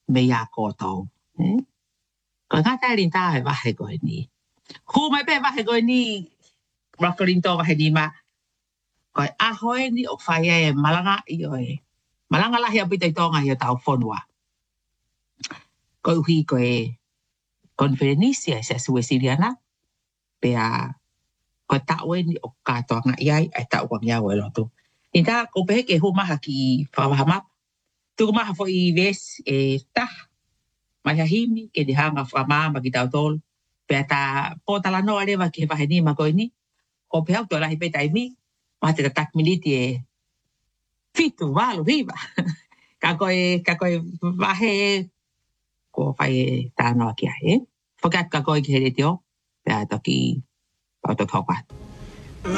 me ya koto. Ko ngata rinta e wahe koe ni. Hu mai pe wahe koe ni, rakarinto wahe ni ma, koe ahoe ni o whaia e malanga i oe. Malanga lahi a pita i tonga i o tau whonua. Koe uhi koe konferenisia e se asue siriana, pea koe tau e ni o katoa nga iai, ai tau wang iau e lotu. Inta ko pehe ke hu maha ki whawahamap, tuku maha fo i ves e tah, mai hahimi ke di hanga whamama ki tau tolu, pea ta pota la noa rewa ki he wahe ni ma koe ni, ko pehe au toa lahi peta i mi, maha te tak militi e fitu, walu, hiva. Ka koe wahe ko whai tānoa ki ahe. Whakat ka koe ki he re teo, pea toki, au toki hopat.